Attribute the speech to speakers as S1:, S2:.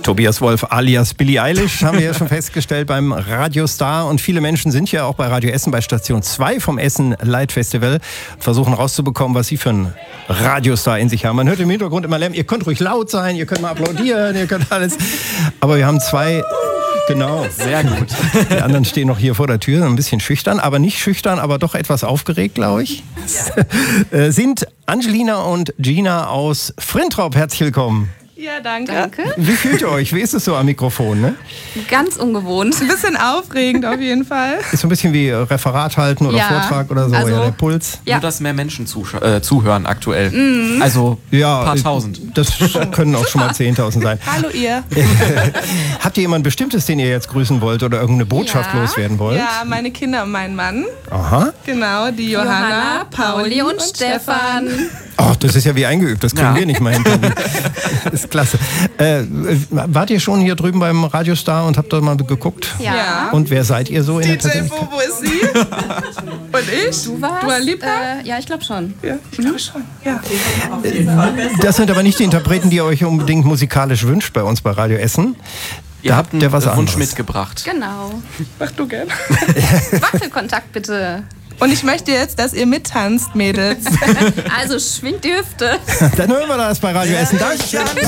S1: Tobias Wolf alias Billie Eilish haben wir ja schon festgestellt beim Radiostar. Und viele Menschen sind ja auch bei Radio Essen bei Station 2 vom Essen Light Festival. Versuchen rauszubekommen, was sie für einen Radiostar in sich haben. Man hört im Hintergrund immer Lärm. Ihr könnt ruhig laut sein, ihr könnt mal applaudieren, ihr könnt alles. Aber wir haben zwei... Genau.
S2: Sehr gut.
S1: Die anderen stehen noch hier vor der Tür, ein bisschen schüchtern, aber nicht schüchtern, aber doch etwas aufgeregt, glaube ich. Ja. Sind Angelina und Gina aus Frintrop. Herzlich willkommen.
S3: Ja, danke.
S1: Wie fühlt ihr euch? Wie ist es so am Mikrofon? Ne?
S3: Ganz ungewohnt. Ein bisschen aufregend auf jeden Fall.
S1: Ist so ein bisschen wie Referat halten oder Vortrag oder so,
S3: also,
S1: ja, der Puls.
S2: Ja. Nur, dass mehr Menschen zuhören aktuell. Mhm. Also ein paar tausend.
S1: Das können auch schon mal 10.000 sein.
S3: Hallo ihr.
S1: Habt ihr jemand Bestimmtes, den ihr jetzt grüßen wollt oder irgendeine Botschaft loswerden wollt?
S3: Ja, meine Kinder und mein Mann.
S1: Aha.
S3: Genau, die Johanna, Pauli und Stefan.
S1: Oh, das ist ja wie eingeübt, das können wir nicht mal hinterher. Das ist klasse. Wart ihr schon hier drüben beim Radiostar und habt da mal geguckt?
S3: Ja.
S1: Und wer seid ihr so in der Persönlichkeit?
S3: Wo ist sie? Und ich?
S4: Du warst?
S3: Dua Lipa?
S4: Ja, ich glaube schon.
S3: Ja, ich glaube schon. Ja.
S1: Das sind aber nicht die Interpreten, die ihr euch unbedingt musikalisch wünscht bei uns bei Radio Essen.
S2: Ihr habt einen
S1: was
S2: Wunsch
S1: anderes
S2: mitgebracht.
S4: Genau.
S3: Mach du gern.
S4: Wackelkontakt bitte.
S3: Und ich möchte jetzt, dass ihr mittanzt, Mädels.
S4: Also schwingt die Hüfte.
S1: Dann hören wir das bei Radio Essen. Danke.